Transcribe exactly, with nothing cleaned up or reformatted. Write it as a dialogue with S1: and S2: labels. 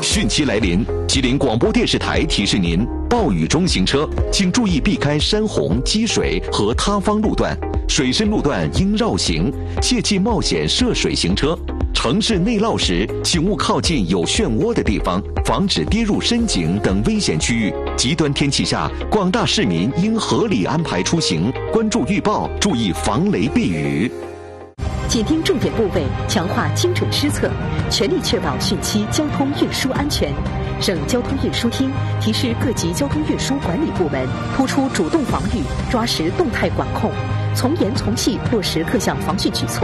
S1: 汛期来临，吉林广播电视台提示您：暴雨中行车，请注意避开山洪、积水和塌方路段，水深路段应绕行，切忌冒险涉水行车。城市内涝时，请勿靠近有漩涡的地方，防止跌入深井等危险区域。极端天气下，广大市民应合理安排出行，关注预报，注意防雷避雨。
S2: 紧盯重点部位，强化精准施策，全力确保汛期交通运输安全。省交通运输厅提示各级交通运输管理部门，突出主动防御，抓实动态管控，从严从细落实各项防汛举措。